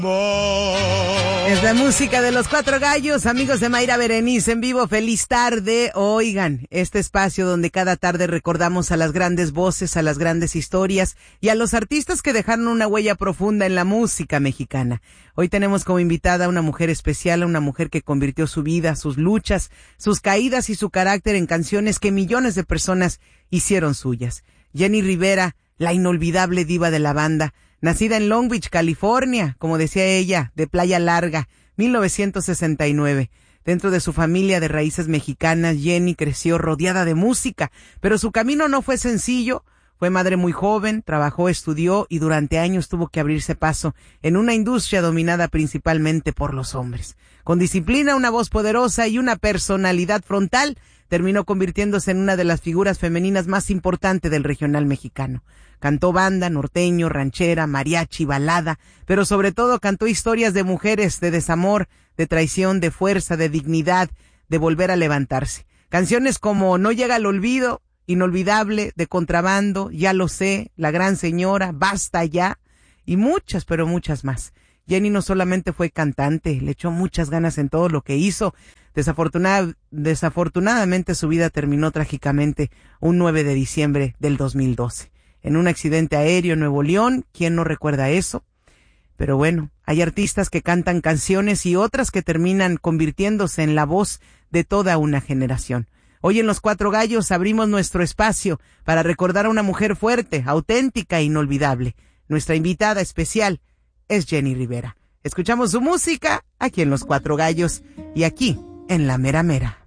Es la música de los Cuatro Gallos, amigos de Mayra Berenice en vivo. Feliz tarde. Oigan, este espacio donde cada tarde recordamos a las grandes voces, a las grandes historias y a los artistas que dejaron una huella profunda en la música mexicana. Hoy tenemos como invitada a una mujer especial, a una mujer que convirtió su vida, sus luchas, sus caídas y su carácter en canciones que millones de personas hicieron suyas. Jenny Rivera, la inolvidable diva de la banda. Nacida en Long Beach, California, como decía ella, de Playa Larga, 1969. Dentro de su familia de raíces mexicanas, Jenny creció rodeada de música, pero su camino no fue sencillo. Fue madre muy joven, trabajó, estudió y durante años tuvo que abrirse paso en una industria dominada principalmente por los hombres. Con disciplina, una voz poderosa y una personalidad frontal, terminó convirtiéndose en una de las figuras femeninas más importantes del regional mexicano. Cantó banda, norteño, ranchera, mariachi, balada, pero sobre todo cantó historias de mujeres, de desamor, de traición, de fuerza, de dignidad, de volver a levantarse. Canciones como No llega al olvido, Inolvidable, De contrabando, Ya lo sé, La gran señora, Basta ya, y muchas, pero muchas más. Jenny no solamente fue cantante, le echó muchas ganas en todo lo que hizo. Desafortunadamente su vida terminó trágicamente un 9 de diciembre del 2012. En un accidente aéreo en Nuevo León. ¿Quién no recuerda eso? Pero bueno, hay artistas que cantan canciones y otras que terminan convirtiéndose en la voz de toda una generación. Hoy en Los Cuatro Gallos abrimos nuestro espacio para recordar a una mujer fuerte, auténtica e inolvidable. Nuestra invitada especial es Jenny Rivera. Escuchamos su música aquí en Los Cuatro Gallos y aquí en La Mera Mera.